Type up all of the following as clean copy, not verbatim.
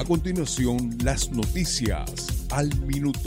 A continuación, las noticias al minuto.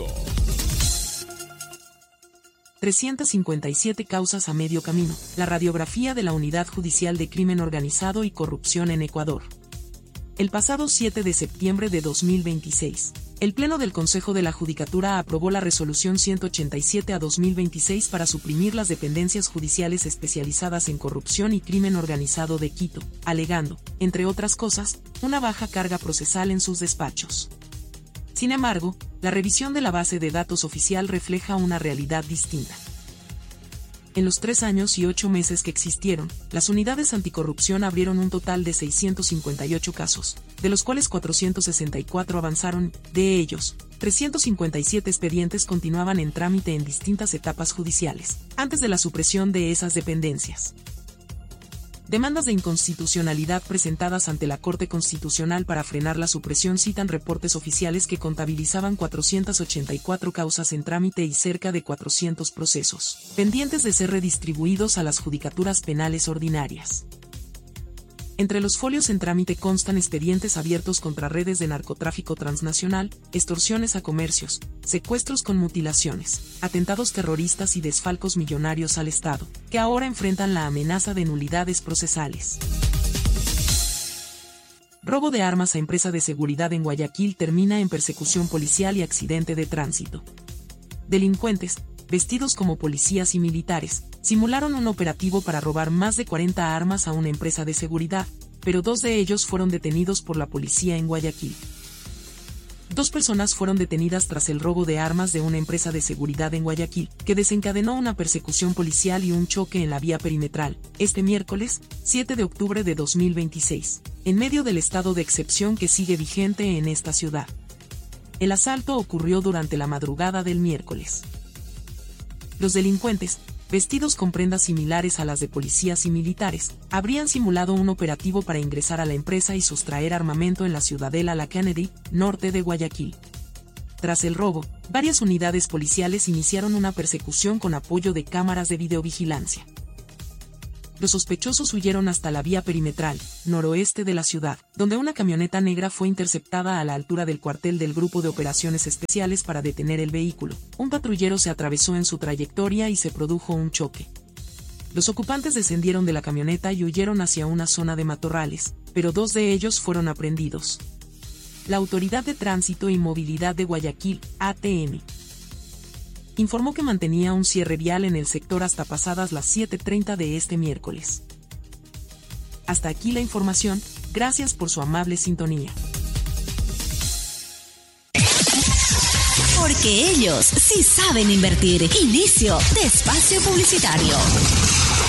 357 causas a medio camino. La radiografía de la Unidad Judicial de Crimen Organizado y Corrupción en Ecuador. El pasado 7 de septiembre de 2026, el Pleno del Consejo de la Judicatura aprobó la Resolución 187/2026 para suprimir las dependencias judiciales especializadas en corrupción y crimen organizado de Quito, alegando, entre otras cosas, una baja carga procesal en sus despachos. Sin embargo, la revisión de la base de datos oficial refleja una realidad distinta. En los 3 años y 8 meses que existieron, las unidades anticorrupción abrieron un total de 658 casos, de los cuales 464 avanzaron, de ellos, 357 expedientes continuaban en trámite en distintas etapas judiciales, antes de la supresión de esas dependencias. Demandas de inconstitucionalidad presentadas ante la Corte Constitucional para frenar la supresión citan reportes oficiales que contabilizaban 484 causas en trámite y cerca de 400 procesos, pendientes de ser redistribuidos a las judicaturas penales ordinarias. Entre los folios en trámite constan expedientes abiertos contra redes de narcotráfico transnacional, extorsiones a comercios, secuestros con mutilaciones, atentados terroristas y desfalcos millonarios al Estado, que ahora enfrentan la amenaza de nulidades procesales. Robo de armas a empresa de seguridad en Guayaquil termina en persecución policial y accidente de tránsito. Delincuentes, vestidos como policías y militares, simularon un operativo para robar más de 40 armas a una empresa de seguridad, pero 2 de ellos fueron detenidos por la policía en Guayaquil. 2 personas fueron detenidas tras el robo de armas de una empresa de seguridad en Guayaquil, que desencadenó una persecución policial y un choque en la vía perimetral, este miércoles, 7 de octubre de 2026, en medio del estado de excepción que sigue vigente en esta ciudad. El asalto ocurrió durante la madrugada del miércoles. Los delincuentes, vestidos con prendas similares a las de policías y militares, habrían simulado un operativo para ingresar a la empresa y sustraer armamento en la ciudadela La Kennedy, norte de Guayaquil. Tras el robo, varias unidades policiales iniciaron una persecución con apoyo de cámaras de videovigilancia. Los sospechosos huyeron hasta la vía perimetral, noroeste de la ciudad, donde una camioneta negra fue interceptada a la altura del cuartel del Grupo de Operaciones Especiales para detener el vehículo. Un patrullero se atravesó en su trayectoria y se produjo un choque. Los ocupantes descendieron de la camioneta y huyeron hacia una zona de matorrales, pero 2 de ellos fueron aprehendidos. La Autoridad de Tránsito y Movilidad de Guayaquil, ATM, informó que mantenía un cierre vial en el sector hasta pasadas las 7:30 de este miércoles. Hasta aquí la información, gracias por su amable sintonía. Porque ellos sí saben invertir. Inicio de espacio publicitario.